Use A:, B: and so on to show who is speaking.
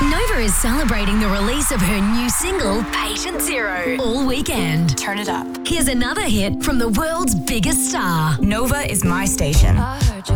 A: Nova is celebrating the release of her new single, Patient Zero, all weekend.
B: Turn it up.
A: Here's another hit from the world's biggest star.
B: Nova is my station.